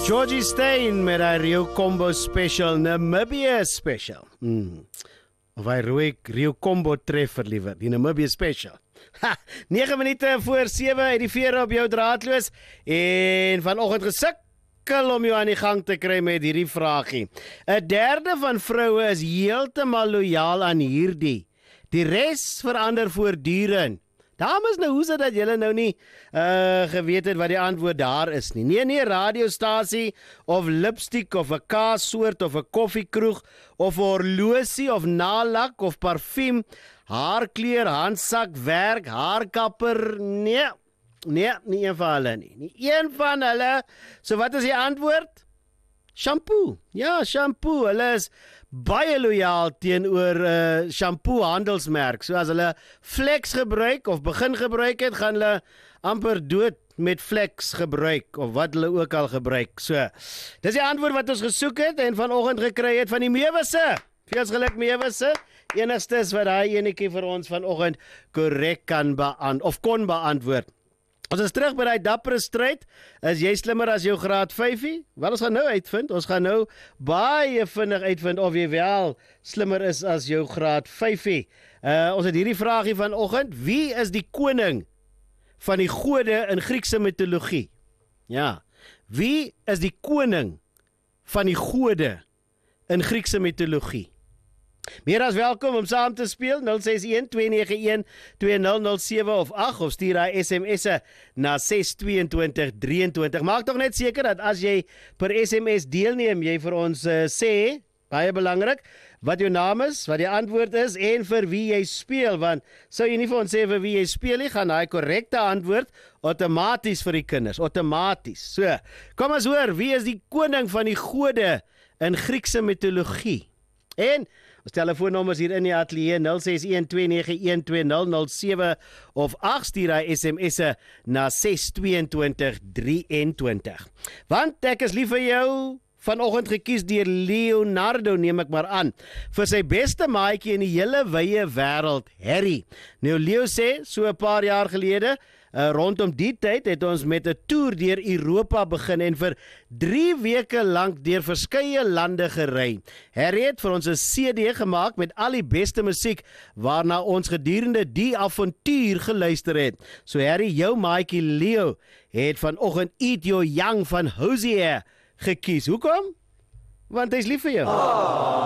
Georgie Stein met haar Rio Combo Special, Namibia Special. Of hy Rio Combo treffer liever, die Namibia Special. 9 minute voor 7 uit die vere op jou draadloos en vanoggend gesukkel om jou aan die gang te kry met hierdie vraagie. 1/3 van vroue is heeltemal loyaal aan hierdie. Die res verander voortdurend. Dames, nou hoe is dit dat julle nou nie geweet het wat die antwoord daar is nie? Nee, radiostasie of lipstick of 'n kaassoort of 'n koffiekroeg of 'n horlosie of nalak of parfuum, haarkleur, handsak, werk, haarkapper, nee, nie een van hulle nie. Nie een van hulle. So wat is die antwoord? Shampoo. Ja, shampoo. Hulle is baie loyaal teenoor shampoo handelsmerk. So as hulle Flex gebruik of begin gebruik het, gaan hulle amper dood met Flex gebruik of wat hulle ook al gebruik. So, dis die antwoord wat ons gesoek het en vanoggend gekry het van die Mewisse. Veel geluk Mewisse. Enigstes wat daai enetjie vir ons vanoggend korrek kon beantwoord. Ons is terug by die dappere stryd. Is jy slimmer as jou graad 5? Wat ons gaan nou uitvind? Ons gaan nou baie vinnig uitvind of jy wel slimmer is as jou graad 5. Ons het hierdie vraagie vanoggend. Wie is die koning van die gode in Griekse mitologie? Ja, wie is die koning van die gode in Griekse mitologie? Meer as welkom om saam te speel, 061-291-2007 of 8 of stuur hy SMS'e na 62223. Maak toch net seker dat as jy per SMS deelneem, jy vir ons sê, baie belangrik, wat jou naam is, wat die antwoord is en vir wie jy speel, want sou jy nie vir ons sê vir wie jy speel nie, gaan hy korrekte antwoord outomaties vir die kinders, outomaties. So, kom ons hoor, wie is die koning van die gode in Griekse mitologie? En ons telefoonnommers hier in die ateljee 061-291-2007 of 8 stuur hy SMS'e na 62223. Want ek is lief vir jou, vanoggend gekies deur Leonardo, neem ek maar aan, vir sy beste maatjie in die hele wye wêreld, Harry. Nou Leo sê, so 'n paar jaar gelede, rondom die tyd het ons met 'n toer deur Europa begin en vir 3 weke lank deur verskeie lande gery. Harry het vir ons 'n CD gemaak met al die beste musiek waarna ons gedurende die avontuur geluister het. So Harry, jou maatjie Leo het vanoggend Eat Your Young van Hozier gekies. Hoekom? Want hy's lief vir jou.